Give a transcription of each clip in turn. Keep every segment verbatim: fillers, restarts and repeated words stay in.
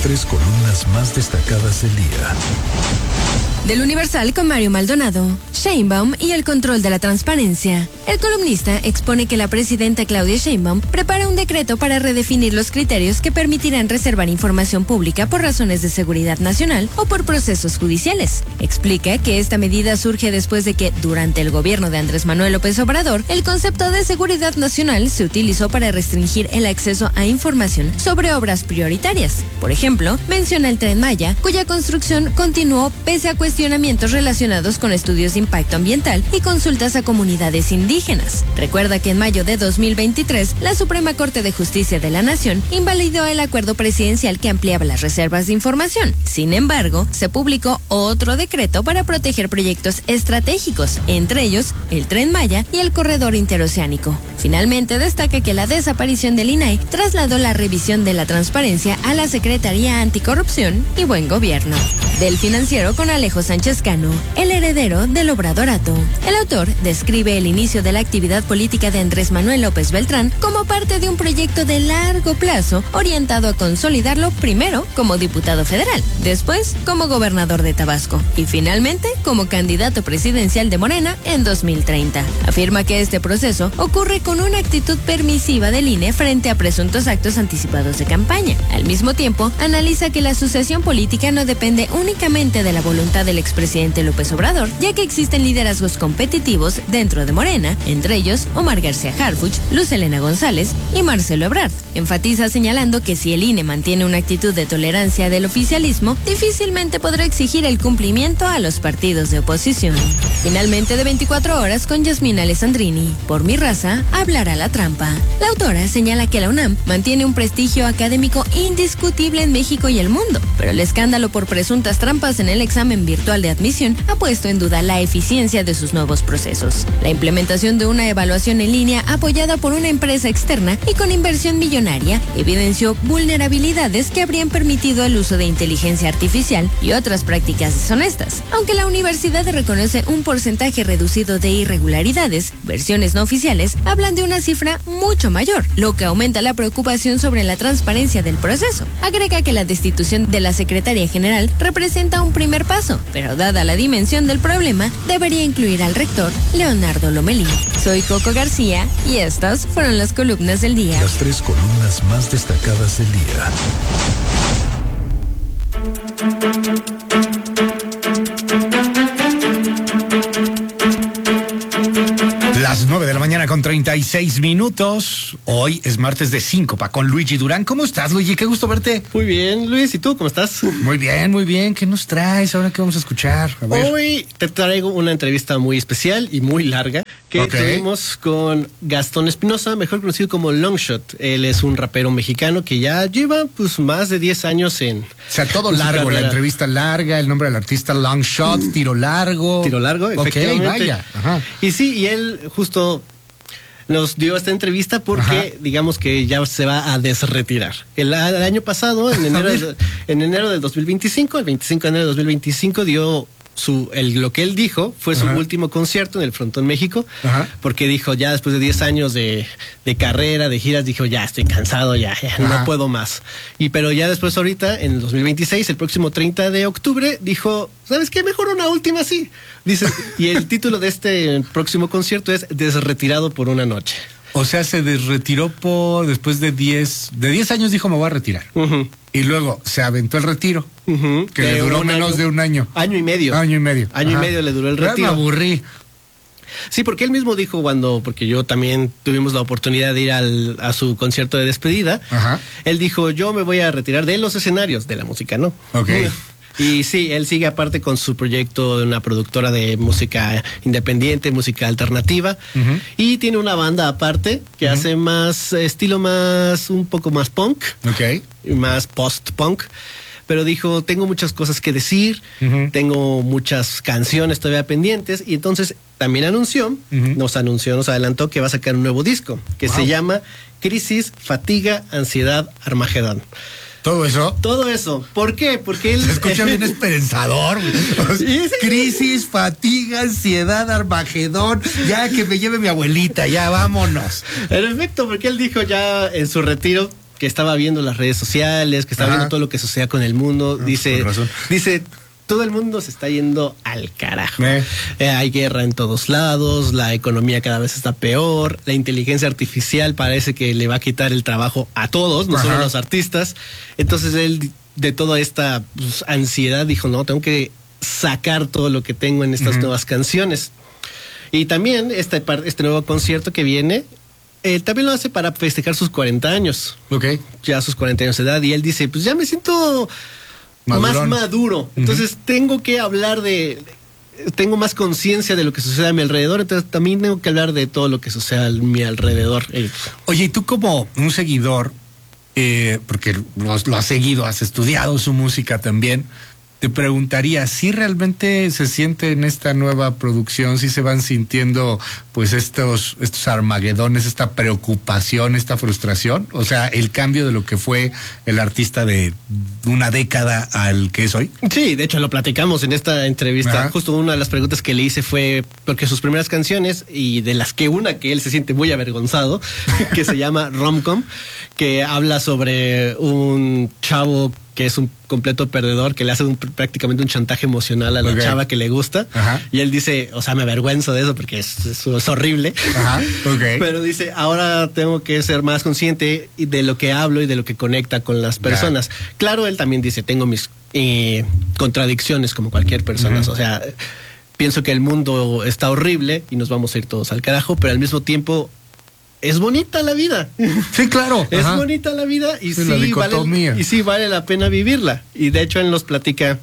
tres columnas más destacadas del día. Del Universal con Mario Maldonado, Sheinbaum y el control de la transparencia. El columnista expone que la presidenta Claudia Sheinbaum prepara un decreto para redefinir los criterios que permitirán reservar información pública por razones de seguridad nacional o por procesos judiciales. Explica que esta medida surge después de que, durante el gobierno de Andrés Manuel López Obrador, el concepto de seguridad nacional se utilizó para restringir el acceso a información sobre obras prioritarias. Por ejemplo, menciona el Tren Maya, cuya construcción continuó pese a cuestionamientos relacionados con estudios de impacto ambiental y consultas a comunidades indígenas. Recuerda que en mayo de dos mil veintitrés, la Suprema Corte de Justicia de la Nación invalidó el acuerdo presidencial que ampliaba las reservas de información. Sin embargo, se publicó otro decreto para proteger proyectos estratégicos, entre ellos el Tren Maya y el Corredor Interoceánico. Finalmente, destaca que la desaparición del I N A I trasladó la revisión de la transparencia a la Secretaría Anticorrupción y Buen Gobierno. Del Financiero con Alejo Sánchez Cano, el heredero del Obradorato. El autor describe el inicio de la actividad política de Andrés Manuel López Beltrán como parte de un proyecto de largo plazo orientado a consolidarlo primero como diputado federal, después como gobernador de Tabasco y finalmente como candidato presidencial de Morena en dos mil treinta. Afirma que este proceso ocurre con una actitud permisiva del I N E frente a presuntos actos anticipados de campaña. Al mismo tiempo, analiza que la sucesión política no depende únicamente de la voluntad del expresidente López Obrador, ya que existen liderazgos competitivos dentro de Morena, entre ellos Omar García Harfuch, Luz Helena González y Marcelo Ebrard. Enfatiza señalando que si el I N E mantiene una actitud de tolerancia del oficialismo, difícilmente podrá exigir el cumplimiento a los partidos de oposición. Finalmente, de veinticuatro horas con Yasmina Alessandrini. Por mi raza, hablará la trampa. La autora señala que la UNAM mantiene un prestigio académico indiscutible en México y el mundo, pero el escándalo por presuntas trampas en el examen virtual de admisión ha puesto en duda la eficiencia de sus nuevos procesos. La implementación de una evaluación en línea apoyada por una empresa externa y con inversión millonaria evidenció vulnerabilidades que habrían permitido el uso de inteligencia artificial y otras prácticas deshonestas. Aunque la universidad reconoce un porcentaje reducido de irregularidades, versiones no oficiales hablan de una cifra mucho mayor, lo que aumenta la preocupación sobre la transparencia del proceso. Agrega que la destitución de la secretaria general representa un primer paso, pero dada la dimensión del problema, debería incluir al rector Leonardo Lomelí. Soy Coco García y estas fueron las columnas del día. Las tres columnas más destacadas del día. Las nueve de la mañana con treinta y seis minutos. Hoy es martes de Síncopa con Luigi Durán. ¿Cómo estás, Luigi? Qué gusto verte. Muy bien, Luis. ¿Y tú? ¿Cómo estás? Muy bien, muy bien. ¿Qué nos traes? ¿Ahora qué vamos a escuchar? A ver. Hoy te traigo una entrevista muy especial y muy larga que Okay. tuvimos con Gastón Espinosa, mejor conocido como Longshot. Él es un rapero mexicano que ya lleva pues más de diez años en... O sea, todo en su largo, la carrera. entrevista larga, el nombre del artista Longshot, mm. tiro largo. Tiro largo, efectivamente. Ok, vaya. Ajá. Y sí, y él justo nos dio esta entrevista porque Ajá. digamos que ya se va a desretirar. El, el año pasado, en enero, de, en enero del dos mil veinticinco, el veinticinco de enero del dos mil veinticinco, dio su el, lo que él dijo fue su Ajá. último concierto en el Frontón México, Ajá. porque dijo ya después de diez años de, de carrera, de giras, dijo ya estoy cansado, ya, ya no puedo más. Y pero ya después ahorita, en el dos mil veintiséis, el próximo treinta de octubre, dijo, ¿sabes qué? Mejor una última así. Dice, y el título de este próximo concierto es Desretirado por una noche. O sea, se desretiró por después de diez, de diez años dijo me voy a retirar. Uh-huh. Y luego se aventó el retiro, uh-huh. que de le duró menos año, de un año. Año y medio. Año y medio. Año Ajá. y medio le duró el retiro. Ya me aburrí. Sí, porque él mismo dijo cuando, porque yo también tuvimos la oportunidad de ir al, a su concierto de despedida. Ajá. Él dijo, yo me voy a retirar de los escenarios, de la música, ¿no? Ok. Y sí, él sigue aparte con su proyecto de una productora de música independiente, música alternativa, uh-huh. y tiene una banda aparte que uh-huh. hace más estilo más, un poco más punk, okay. y más post-punk. Pero dijo, tengo muchas cosas que decir, uh-huh. tengo muchas canciones todavía pendientes, y entonces también anunció, uh-huh. nos anunció, nos adelantó que va a sacar un nuevo disco, que wow. se llama Crisis, Fatiga, Ansiedad, Armagedón. ¿Todo eso? Todo eso. ¿Por qué? Porque él... Se escucha bien esperanzador. Crisis, fatiga, ansiedad, Armagedón. Ya que me lleve mi abuelita, ya vámonos. En efecto, porque él dijo ya en su retiro, que estaba viendo las redes sociales, que estaba Ajá. viendo todo lo que sucedía con el mundo. No, dice, dice, todo el mundo se está yendo al carajo. Eh. Eh, hay guerra en todos lados, la economía cada vez está peor, la inteligencia artificial parece que le va a quitar el trabajo a todos, no Ajá. solo a los artistas. Entonces él, de toda esta pues, ansiedad, dijo, no, tengo que sacar todo lo que tengo en estas uh-huh. nuevas canciones. Y también este, este nuevo concierto que viene, él también lo hace para festejar sus cuarenta años. Ok. Ya sus cuarenta años de edad. Y él dice, pues ya me siento Madurón. más maduro. Entonces uh-huh. tengo que hablar de... Tengo más conciencia de lo que sucede a mi alrededor. Entonces también tengo que hablar de todo lo que sucede a mi alrededor. Oye, y tú como un seguidor, eh, porque lo, lo has seguido, has estudiado su música también... Te preguntaría, ¿si realmente se siente en esta nueva producción, si se van sintiendo pues estos, estos armagedones, esta preocupación, esta frustración? O sea, el cambio de lo que fue el artista de una década al que es hoy. Sí, de hecho lo platicamos en esta entrevista. Ajá. Justo una de las preguntas que le hice fue porque sus primeras canciones, y de las que una que él se siente muy avergonzado, que se llama Romcom, que habla sobre un chavo que es un completo perdedor, que le hace un, prácticamente un chantaje emocional a la okay. chava que le gusta. Ajá. Y él dice, o sea, me avergüenzo de eso porque es, es, es horrible. Ajá. Okay. Pero dice, ahora tengo que ser más consciente de lo que hablo y de lo que conecta con las personas. Yeah. Claro, él también dice, tengo mis eh, contradicciones como cualquier persona. Uh-huh. O sea, pienso que el mundo está horrible y nos vamos a ir todos al carajo, pero al mismo tiempo... Es bonita la vida. Sí, claro. Es Ajá. bonita la vida y sí, sí vale, y sí vale la pena vivirla. Y de hecho él nos platica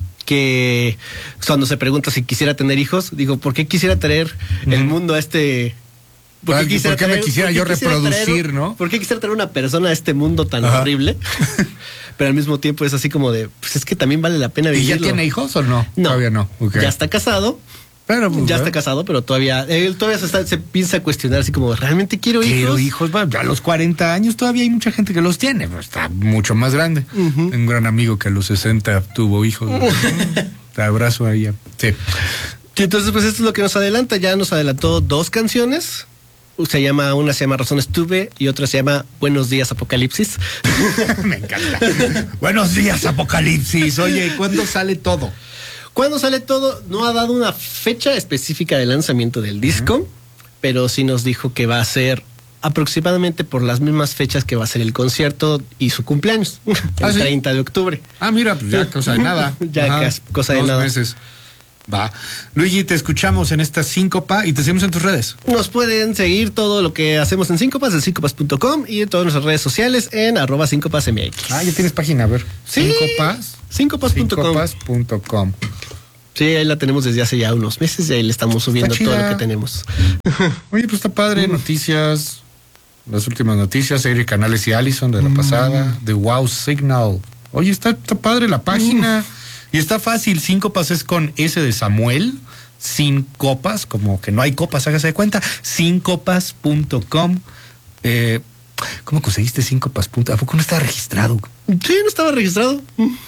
que cuando se pregunta si quisiera tener hijos, digo, ¿por qué quisiera traer mm. el mundo a este... ¿Por qué, quisiera ¿por qué traer, me quisiera ¿por qué yo quisiera reproducir, traer, no? ¿Por qué quisiera traer una persona a este mundo tan Ajá. horrible? Pero al mismo tiempo es así como de, pues es que también vale la pena vivirlo. ¿Y ya tiene hijos o no? No. Todavía no. Okay. Ya está casado. Pero, pues, ya ¿eh? está casado, pero todavía él todavía se, está, se piensa a cuestionar así como, ¿realmente quiero hijos? Quiero hijos, bueno, a los cuarenta años todavía hay mucha gente que los tiene, pero está mucho más grande. Uh-huh. Tengo un gran amigo que a los sesenta tuvo hijos. Te abrazo a ella. Sí. Entonces, pues esto es lo que nos adelanta. Ya nos adelantó dos canciones. Se llama, una se llama Razones Tuve y otra se llama Buenos Días Apocalipsis. Me encanta. Buenos días Apocalipsis. Oye, ¿cuándo sale todo? ¿Cuándo sale todo? No ha dado una fecha específica de lanzamiento del disco, uh-huh. pero sí nos dijo que va a ser aproximadamente por las mismas fechas que va a ser el concierto y su cumpleaños, el ¿Ah, sí? treinta de octubre. Ah, mira, pues ya cosa de nada. Ya Ajá, cosa de dos nada. meses. Va. Luigi, te escuchamos en esta Síncopa y te seguimos en tus redes. Nos pueden seguir todo lo que hacemos en Síncopas, en síncopas punto com y en todas nuestras redes sociales en arroba síncopas M X. Ah, ya tienes página, a ver. Sí. Síncopas. Síncopas punto com. Síncopas punto com. Sí, ahí la tenemos desde hace ya unos meses y ahí le estamos subiendo todo lo que tenemos. Oye, pues está padre, mm. noticias, las últimas noticias, Eric Canales y Allison de la mm. pasada, de Wow Signal. Oye, está, está padre la página. Mm. Y está fácil, Síncopas es con S de Samuel, sin copas, como que no hay copas, hágase de cuenta, síncopas punto com. Eh, ¿Cómo conseguiste Síncopas? ¿A poco no estaba registrado? Sí, no estaba registrado.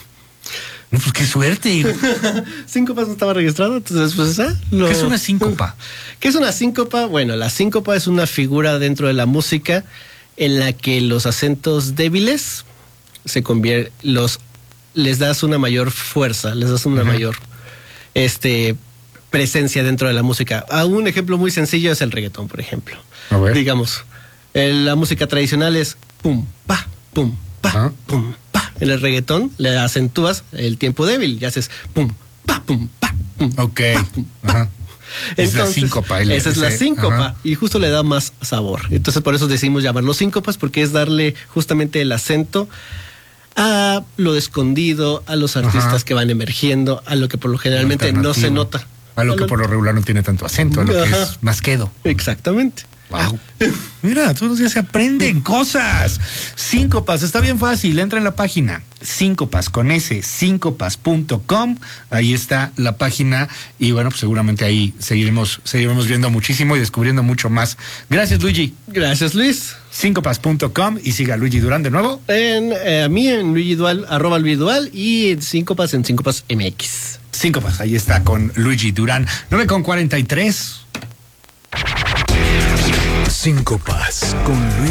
No, pues qué suerte. Síncopas no estaba registrado, entonces pues ¿eh? Lo... ¿Qué es una síncopa? ¿Qué es una síncopa? Bueno, la síncopa es una figura dentro de la música en la que los acentos débiles se convierten, los les das una mayor fuerza, les das una uh-huh. mayor este presencia dentro de la música. Ah, un ejemplo muy sencillo es el reggaetón, por ejemplo. A ver. Digamos, el, la música tradicional es pum, pa, pum, pa, uh-huh. pum, pa. En el reggaetón le acentúas el tiempo débil y haces pum, pa, pum, pa, pum, ok. pa, pum, pa. Uh-huh. Entonces, es la síncopa. El, esa es la síncopa uh-huh. y justo le da más sabor. Entonces por eso decimos llamarlo síncopas, porque es darle justamente el acento a lo escondido, a los artistas Ajá. que van emergiendo, a lo que por lo generalmente no se nota. A lo que por lo regular no tiene tanto acento, a lo Ajá. que es más quedo. Exactamente. Wow. Mira, todos los días se aprenden cosas. Síncopas, está bien fácil. Entra en la página Síncopas con S, síncopas punto com. Ahí está la página. Y bueno, pues seguramente ahí seguiremos, seguiremos viendo muchísimo y descubriendo mucho más. Gracias, Luigi. Gracias, Luis. Síncopas punto com y siga Luigi Durán de nuevo. En, eh, a mí en Luigi Dual, arroba Luigi Dual y en Síncopas en Síncopas M X. Síncopas, ahí está con Luigi Durán. nueve con cuarenta y tres. Síncopas con Luigi